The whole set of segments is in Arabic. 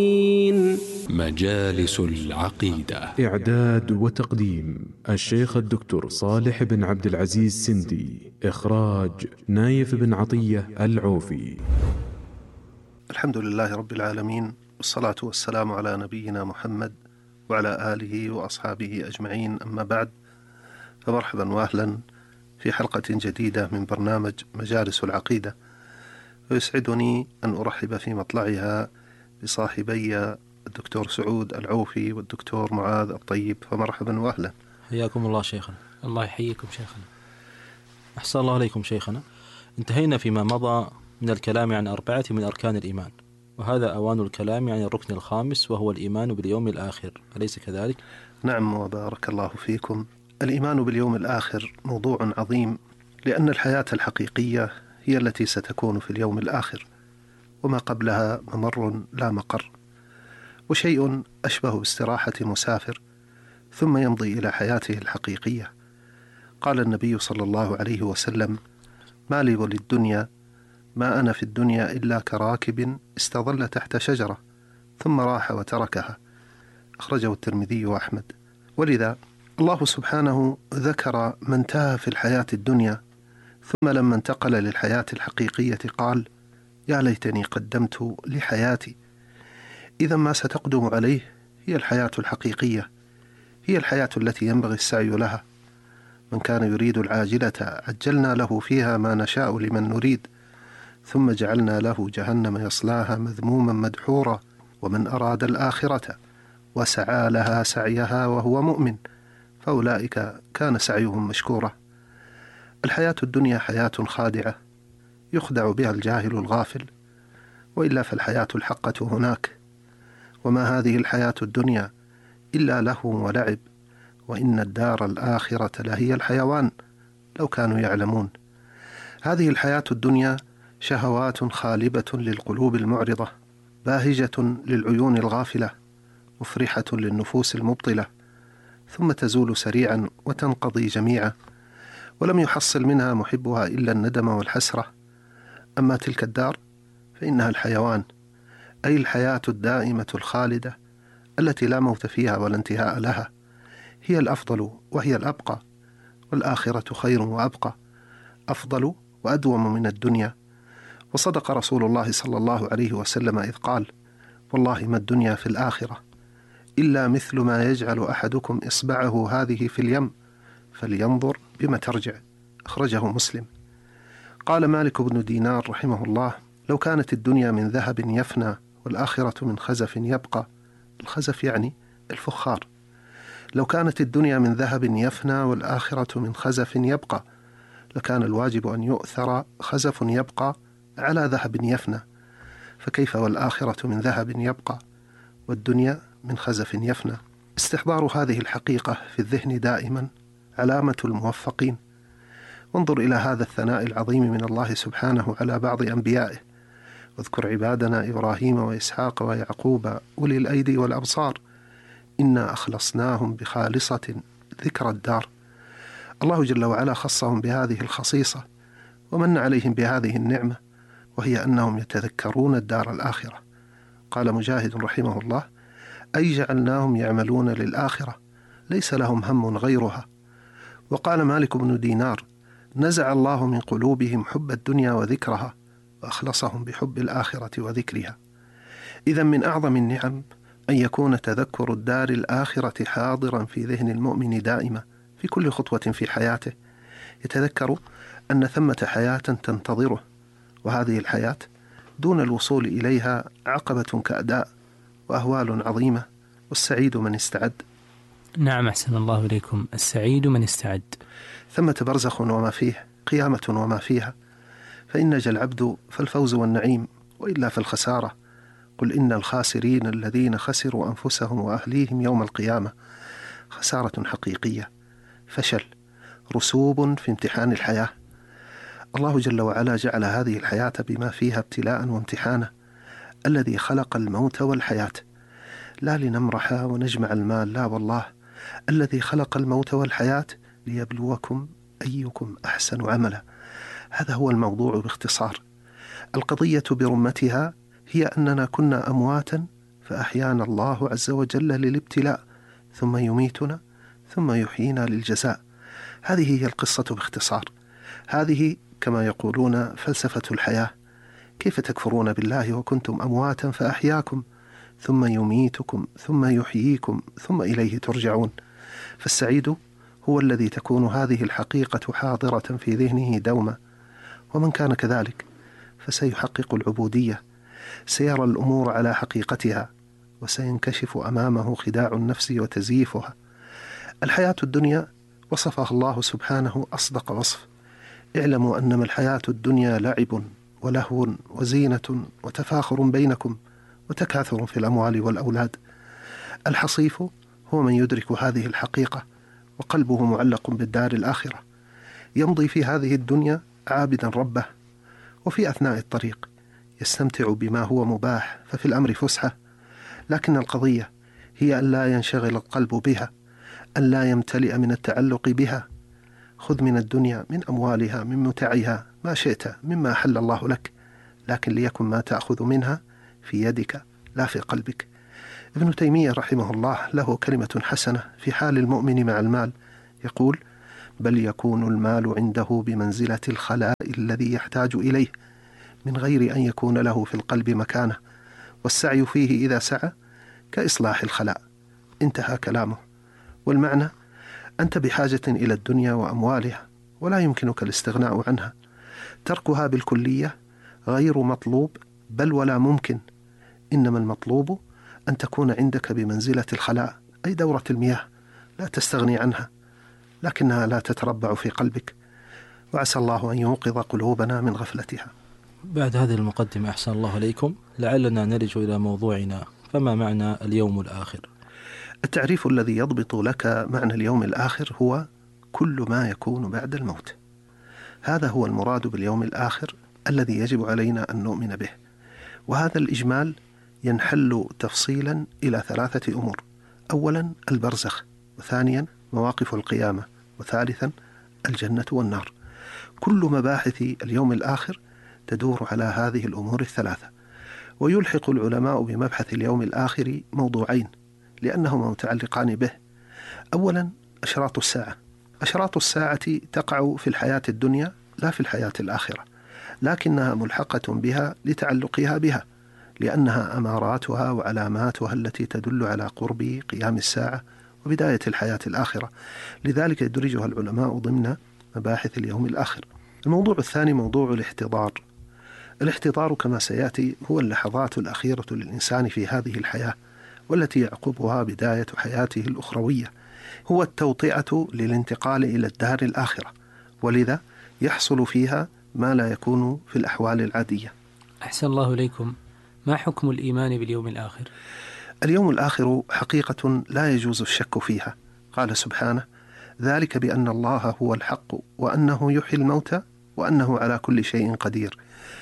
مجالس العقيدة. إعداد وتقديم الشيخ الدكتور صالح بن عبد العزيز سندي. إخراج نايف بن عطية العوفي. الحمد لله رب العالمين، والصلاة والسلام على نبينا محمد وعلى آله وأصحابه أجمعين، أما بعد، فمرحبا وأهلا في حلقة جديدة من برنامج مجالس العقيدة. ويسعدني أن أرحب في مطلعها بصاحبي الدكتور سعود العوفي والدكتور معاذ الطيب، فمرحبا وأهلا. حياكم الله شيخنا. الله يحييكم شيخنا. أحسن الله عليكم شيخنا. انتهينا فيما مضى من الكلام عن 4 من أركان الإيمان، وهذا أوان الكلام عن الركن الخامس، وهو الإيمان باليوم الآخر، أليس كذلك؟ نعم، وبارك الله فيكم. الإيمان باليوم الآخر موضوع عظيم، لأن الحياة الحقيقية هي التي ستكون في اليوم الآخر، وما قبلها ممر لا مقر، وشيء أشبه باستراحة مسافر ثم يمضي إلى حياته الحقيقية. قال النبي صلى الله عليه وسلم: ما لي وللدنيا، ما أنا في الدنيا إلا كراكب استظل تحت شجرة ثم راح وتركها. أخرجه الترمذي وأحمد. ولذا الله سبحانه ذكر من تاه في الحياة الدنيا، ثم لما انتقل للحياة الحقيقية قال: يا ليتني قدمت لحياتي. إذا ما ستقدم عليه هي الحياة الحقيقية، هي الحياة التي ينبغي السعي لها. من كان يريد العاجلة عجلنا له فيها ما نشاء لمن نريد، ثم جعلنا له جهنم يصلاها مذموما مدحورا. ومن أراد الآخرة وسعى لها سعيها وهو مؤمن فأولئك كان سعيهم مشكورا. الحياة الدنيا حياة خادعة يخدع بها الجاهل الغافل، وإلا فالحياة الحقة هناك. وما هذه الحياة الدنيا إلا لهو ولعب، وإن الدار الآخرة لهي الحيوان لو كانوا يعلمون. هذه الحياة الدنيا شهوات خالبة للقلوب المعرضة، باهجة للعيون الغافلة، مفرحة للنفوس المبطلة، ثم تزول سريعا وتنقضي جميعا، ولم يحصل منها محبها إلا الندم والحسرة. أما تلك الدار فإنها الحيوان، أي الحياة الدائمة الخالدة التي لا موت فيها ولا انتهاء لها، هي الأفضل وهي الأبقى، والآخرة خير وأبقى، أفضل وأدوم من الدنيا. وصدق رسول الله صلى الله عليه وسلم إذ قال: والله ما الدنيا في الآخرة إلا مثل ما يجعل أحدكم إصبعه هذه في اليم فلينظر بما ترجع. أخرجه مسلم. قال مالك بن دينار رحمه الله: لو كانت الدنيا من ذهب يفنى والآخرة من خزف يبقى. الخزف يعني الفخار. لو كانت الدنيا من ذهب يفنى والآخرة من خزف يبقى، لكان الواجب أن يؤثر خزف يبقى على ذهب يفنى، فكيف والآخرة من ذهب يبقى والدنيا من خزف يفنى؟ استحضار هذه الحقيقة في الذهن دائما علامة الموفقين. وانظر إلى هذا الثناء العظيم من الله سبحانه على بعض أنبيائه: واذكر عبادنا إبراهيم وإسحاق ويعقوب أولي الأيدي والأبصار إنا أخلصناهم بخالصة ذكر الدار. الله جل وعلا خصهم بهذه الخصيصة ومن عليهم بهذه النعمة، وهي أنهم يتذكرون الدار الآخرة. قال مجاهد رحمه الله: أي جعلناهم يعملون للآخرة ليس لهم هم غيرها. وقال مالك بن دينار: نزع الله من قلوبهم حب الدنيا وذكرها، وأخلصهم بحب الآخرة وذكرها. إذا من أعظم النعم أن يكون تذكر الدار الآخرة حاضرا في ذهن المؤمن دائما في كل خطوة في حياته. يتذكر أن ثمة حياة تنتظره، وهذه الحياة دون الوصول إليها عقبة كأداء وأهوال عظيمة، والسعيد من استعد. نعم، أحسن الله إليكم. السعيد من استعد. ثمة برزخ وما فيه، قيامة وما فيها، فإن نجا العبد فالفوز والنعيم، وإلا فالخسارة. قل إن الخاسرين الذين خسروا أنفسهم وأهليهم يوم القيامة. خسارة حقيقية، فشل، رسوب في امتحان الحياة. الله جل وعلا جعل هذه الحياة بما فيها ابتلاء وامتحانا. الذي خلق الموت والحياة لا لنمرح ونجمع المال، لا والله، الذي خلق الموت والحياة ليبلوكم أيكم أحسن عملا. هذا هو الموضوع باختصار. القضية برمتها هي أننا كنا أمواتا فأحيانا الله عز وجل للابتلاء، ثم يميتنا ثم يحيينا للجزاء. هذه هي القصة باختصار. هذه كما يقولون فلسفة الحياة. كيف تكفرون بالله وكنتم أمواتا فأحياكم ثم يميتكم ثم يحييكم ثم إليه ترجعون. فالسعيد هو الذي تكون هذه الحقيقة حاضرة في ذهنه دوما، ومن كان كذلك فسيحقق العبودية، سيرى الأمور على حقيقتها، وسينكشف أمامه خداع النفس وتزييفها. الحياة الدنيا وصفها الله سبحانه أصدق وصف. اعلموا أنما الحياة الدنيا لعب ولهو وزينة وتفاخر بينكم وتكاثر في الأموال والأولاد. الحصيف هو من يدرك هذه الحقيقة وقلبه معلق بالدار الآخرة، يمضي في هذه الدنيا عابدا ربه، وفي أثناء الطريق يستمتع بما هو مباح، ففي الأمر فسحة، لكن القضية هي أن لا ينشغل القلب بها، أن لا يمتلئ من التعلق بها. خذ من الدنيا، من أموالها، من متعها ما شئت مما أحل الله لك، لكن ليكن ما تأخذ منها في يدك لا في قلبك. ابن تيمية رحمه الله له كلمة حسنة في حال المؤمن مع المال، يقول: بل يكون المال عنده بمنزلة الخلاء الذي يحتاج إليه من غير أن يكون له في القلب مكانه، والسعي فيه إذا سعى كإصلاح الخلاء. انتهى كلامه. والمعنى: أنت بحاجة إلى الدنيا وأموالها، ولا يمكنك الاستغناء عنها. تركها بالكلية غير مطلوب، بل ولا ممكن. إنما المطلوب أن تكون عندك بمنزلة الخلاء، أي دورة المياه، لا تستغني عنها، لكنها لا تتربع في قلبك. وعسى الله أن يوقظ قلوبنا من غفلتها. بعد هذه المقدمة أحسن الله عليكم، لعلنا نرجع إلى موضوعنا. فما معنى اليوم الآخر؟ التعريف الذي يضبط لك معنى اليوم الآخر هو كل ما يكون بعد الموت. هذا هو المراد باليوم الآخر الذي يجب علينا أن نؤمن به. وهذا الإجمال ينحل تفصيلا إلى 3 أمور: أولا البرزخ، وثانيا مواقف القيامة، وثالثا الجنة والنار. كل مباحث اليوم الآخر تدور على هذه الأمور ال3. ويلحق العلماء بمبحث اليوم الآخر موضوعين لأنهما متعلقان به. أولا أشراط الساعة. أشراط الساعة تقع في الحياة الدنيا لا في الحياة الآخرة، لكنها ملحقة بها لتعلقها بها، لأنها أماراتها وعلاماتها التي تدل على قرب قيام الساعة وبداية الحياة الآخرة. لذلك يدرجها العلماء ضمن مباحث اليوم الآخر. الموضوع الثاني موضوع الاحتضار. الاحتضار كما سيأتي هو اللحظات الأخيرة للإنسان في هذه الحياة، والتي يعقبها بداية حياته الأخروية. هو التوطئة للانتقال إلى الدار الآخرة، ولذا يحصل فيها ما لا يكون في الأحوال العادية. أحسن الله إليكم. ما حكم الإيمان باليوم الآخر؟ اليوم الآخر حقيقة لا يجوز الشك فيها. قال سبحانه: ذلك بأن الله هو الحق، وأنه يحيي الموتى، وأنه على كل شيء قدير،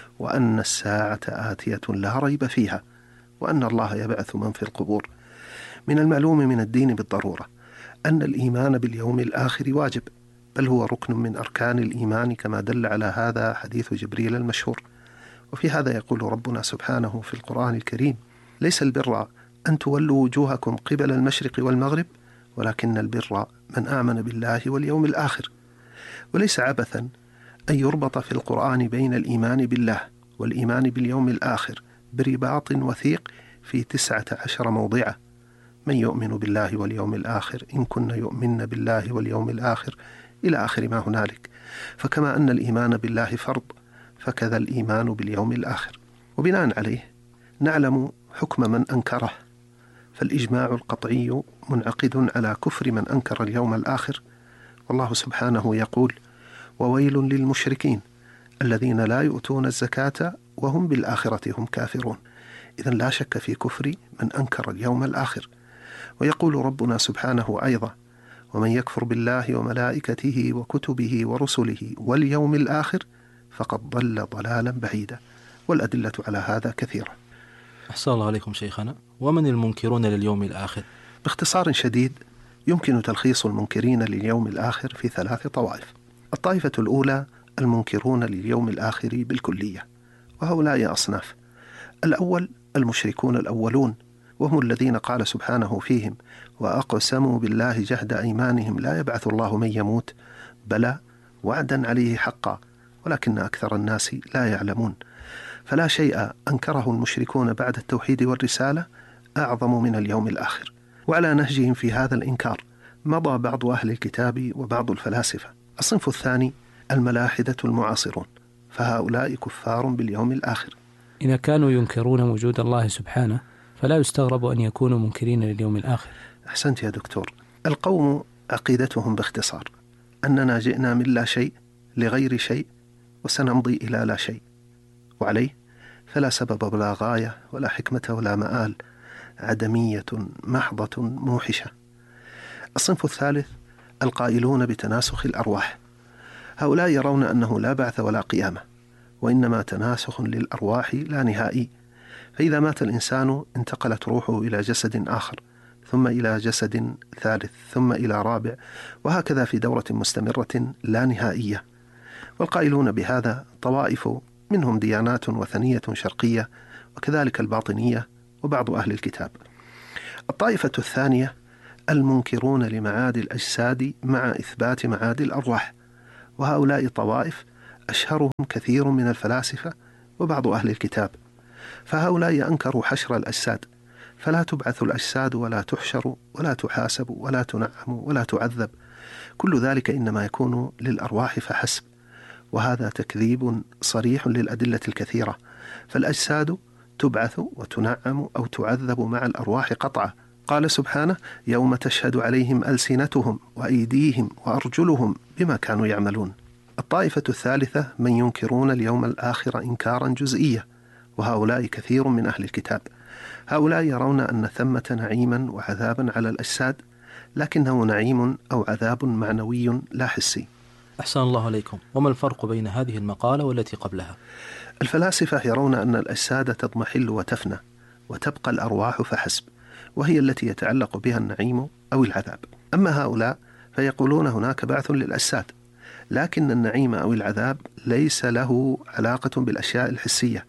وأن الساعة آتية لا ريب فيها، وأن الله يبعث من في القبور. من المعلوم من الدين بالضرورة أن الإيمان باليوم الآخر واجب، بل هو ركن من أركان الإيمان، كما دل على هذا حديث جبريل المشهور. وفي هذا يقول ربنا سبحانه في القرآن الكريم: ليس البر أن تولوا وجوهكم قبل المشرق والمغرب، ولكن البر من آمن بالله واليوم الآخر. وليس عبثا أن يربط في القرآن بين الإيمان بالله والإيمان باليوم الآخر برباط وثيق في 19 موضعا: من يؤمن بالله واليوم الآخر إن كن يؤمن بالله واليوم الآخر، إلى آخر ما هنالك. فكما أن الإيمان بالله فرض، فكذا الإيمان باليوم الآخر. وبناء عليه نعلم حكم من أنكره، فالإجماع القطعي منعقد على كفر من أنكر اليوم الآخر. والله سبحانه يقول: وويل للمشركين الذين لا يؤتون الزكاة وهم بالآخرة هم كافرون. إذن لا شك في كفر من أنكر اليوم الآخر. ويقول ربنا سبحانه أيضا: ومن يكفر بالله وملائكته وكتبه ورسله واليوم الآخر فقد ضل ضلالا بعيدا. والأدلة على هذا كثيرة. أحسن الله عليكم شيخنا. ومن المنكرون لليوم الآخر؟ باختصار شديد يمكن تلخيص المنكرين لليوم الآخر في 3 طوائف. الطائفة الأولى المنكرون لليوم الآخر بالكلية، وهؤلاء أصناف. الأول المشركون الأولون، وهم الذين قال سبحانه فيهم: وأقسموا بالله جهد أيمانهم لا يبعث الله من يموت بلى وعدا عليه حقا ولكن أكثر الناس لا يعلمون. فلا شيء أنكره المشركون بعد التوحيد والرسالة أعظم من اليوم الآخر. وعلى نهجهم في هذا الإنكار مضى بعض أهل الكتاب وبعض الفلاسفة. الصنف الثاني الملاحدة المعاصرون، فهؤلاء كفار باليوم الآخر. إذا كانوا ينكرون وجود الله سبحانه فلا يستغرب أن يكونوا منكرين لليوم الآخر. أحسنت يا دكتور. القوم عقيدتهم باختصار أننا جئنا من لا شيء لغير شيء وسنمضي إلى لا شيء، وعليه فلا سبب ولا غاية ولا حكمة ولا مآل، عدمية محضة موحشة. الصنف الثالث القائلون بتناسخ الأرواح، هؤلاء يرون أنه لا بعث ولا قيامة، وإنما تناسخ للأرواح لا نهائي، فإذا مات الإنسان انتقلت روحه إلى جسد آخر، ثم إلى جسد ثالث، ثم إلى رابع، وهكذا في دورة مستمرة لا نهائية. والقائلون بهذا طوائف منهم ديانات وثنية شرقية، وكذلك الباطنية وبعض أهل الكتاب. الطائفة الثانية المنكرون لمعاد الأجساد مع إثبات معاد الأرواح، وهؤلاء طوائف أشهرهم كثير من الفلاسفة وبعض أهل الكتاب. فهؤلاء أنكروا حشر الأجساد، فلا تبعث الأجساد ولا تحشر ولا تحاسب ولا تنعم ولا تعذب، كل ذلك إنما يكون للأرواح فحسب، وهذا تكذيب صريح للأدلة الكثيرة. فالأجساد تبعث وتنعم أو تعذب مع الأرواح قطعا. قال سبحانه: يوم تشهد عليهم ألسنتهم وأيديهم وأرجلهم بما كانوا يعملون. الطائفة الثالثة من ينكرون اليوم الآخر إنكارا جزئيا، وهؤلاء كثير من أهل الكتاب. هؤلاء يرون أن ثمة نعيما وعذابا على الأجساد، لكنه نعيم أو عذاب معنوي لا حسي. أحسن الله عليكم. وما الفرق بين هذه المقالة والتي قبلها؟ الفلاسفة يرون أن الأجساد تضمحل وتفنى، وتبقى الأرواح فحسب، وهي التي يتعلق بها النعيم أو العذاب. أما هؤلاء فيقولون هناك بعث للأجساد، لكن النعيم أو العذاب ليس له علاقة بالأشياء الحسية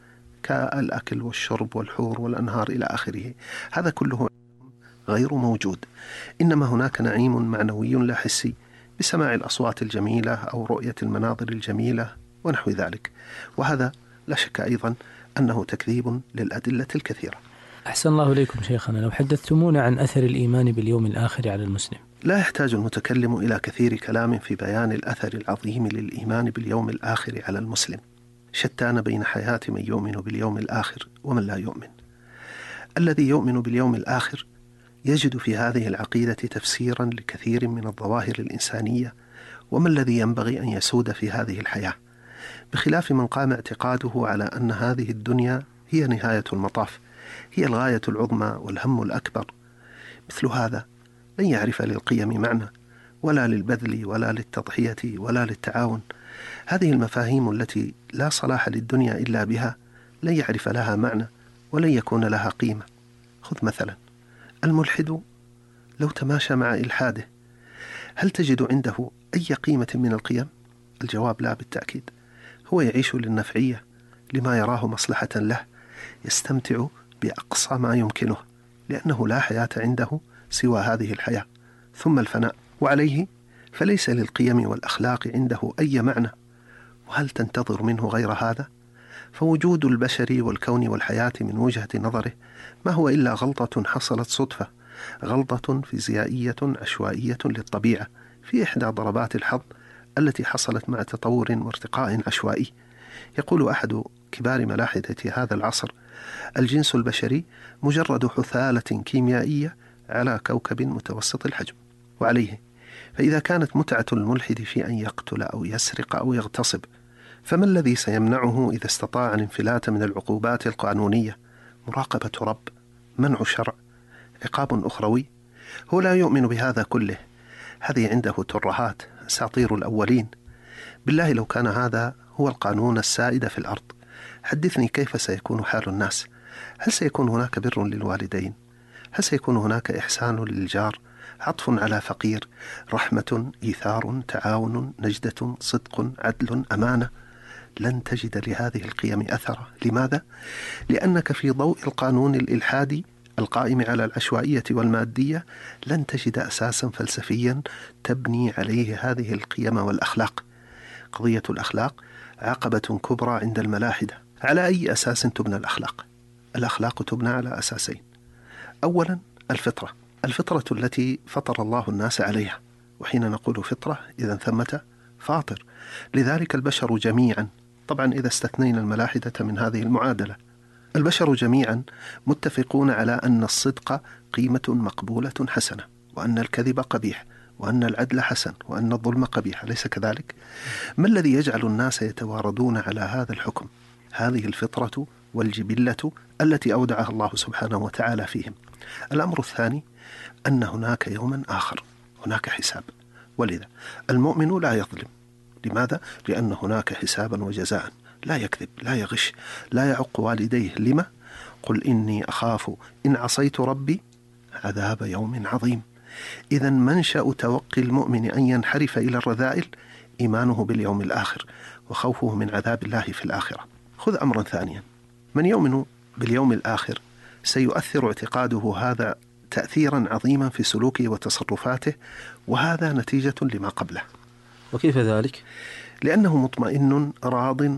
كالأكل والشرب والحور والأنهار إلى آخره، هذا كله غير موجود. إنما هناك نعيم معنوي لا حسي بسماع الأصوات الجميلة أو رؤية المناظر الجميلة ونحو ذلك، وهذا لا شك أيضا أنه تكذيب للأدلة الكثيرة. أحسن الله إليكم شيخنا، لو حدثتمونا عن أثر الإيمان باليوم الآخر على المسلم. لا يحتاج المتكلم إلى كثير كلام في بيان الأثر العظيم للإيمان باليوم الآخر على المسلم. شتان بين حياة من يؤمن باليوم الآخر ومن لا يؤمن. الذي يؤمن باليوم الآخر يجد في هذه العقيدة تفسيرا لكثير من الظواهر الإنسانية وما الذي ينبغي أن يسود في هذه الحياة، بخلاف من قام اعتقاده على أن هذه الدنيا هي نهاية المطاف، هي الغاية العظمى والهم الأكبر. مثل هذا لن يعرف للقيم معنى، ولا للبذل ولا للتضحية ولا للتعاون. هذه المفاهيم التي لا صلاح للدنيا إلا بها لن يعرف لها معنى ولن يكون لها قيمة. خذ مثلا الملحد لو تماشى مع إلحاده، هل تجد عنده أي قيمة من القيم؟ الجواب لا بالتأكيد. هو يعيش للنفعية، لما يراه مصلحة له، يستمتع بأقصى ما يمكنه، لأنه لا حياة عنده سوى هذه الحياة ثم الفناء، وعليه فليس للقيم والأخلاق عنده أي معنى. وهل تنتظر منه غير هذا؟ فوجود البشر والكون والحياة من وجهة نظره ما هو إلا غلطة حصلت صدفة، غلطة فيزيائية عشوائية للطبيعة في إحدى ضربات الحظ التي حصلت مع تطور وارتقاء عشوائي. يقول أحد كبار ملاحدة هذا العصر: الجنس البشري مجرد حثالة كيميائية على كوكب متوسط الحجم. وعليه فإذا كانت متعة الملحد في أن يقتل أو يسرق أو يغتصب، فما الذي سيمنعه إذا استطاع الانفلات من العقوبات القانونية؟ مراقبة رب، منع شرع، عقاب أخروي. هو لا يؤمن بهذا كله، هذه عنده ترهات، أساطير الأولين. بالله لو كان هذا هو القانون السائد في الأرض، حدثني كيف سيكون حال الناس؟ هل سيكون هناك بر للوالدين؟ هل سيكون هناك إحسان للجار، عطف على فقير، رحمة، إيثار، تعاون، نجدة، صدق، عدل، أمانة؟ لن تجد لهذه القيم أثرا. لماذا؟ لأنك في ضوء القانون الإلحادي القائم على العشوائية والمادية لن تجد أساسا فلسفيا تبني عليه هذه القيم والأخلاق. قضية الأخلاق عقبة كبرى عند الملاحدة. على أي أساس تبنى الأخلاق؟ الأخلاق تبنى على أساسين. أولا الفطرة التي فطر الله الناس عليها، وحين نقول فطرة إذا ثمة فاطر. لذلك البشر جميعا، طبعا إذا استثنينا الملاحدة من هذه المعادلة، البشر جميعا متفقون على أن الصدق قيمة مقبولة حسنة، وأن الكذب قبيح، وأن العدل حسن، وأن الظلم قبيح، أليس كذلك؟ ما الذي يجعل الناس يتواردون على هذا الحكم؟ هذه الفطرة والجبلة التي أودعها الله سبحانه وتعالى فيهم. الأمر الثاني أن هناك يوما آخر، هناك حساب، ولذا المؤمن لا يظلم. لماذا؟ لأن هناك حسابا وجزاء، لا يكذب، لا يغش، لا يعق والديه. لما؟ قل إني أخاف إن عصيت ربي عذاب يوم عظيم. إذا منشأ توقي المؤمن أن ينحرف إلى الرذائل إيمانه باليوم الآخر وخوفه من عذاب الله في الآخرة. خذ أمرا ثانيا، من يؤمن باليوم الآخر سيؤثر اعتقاده هذا تأثيرا عظيما في سلوكه وتصرفاته، وهذا نتيجة لما قبله. وكيف ذلك؟ لأنه مطمئن راض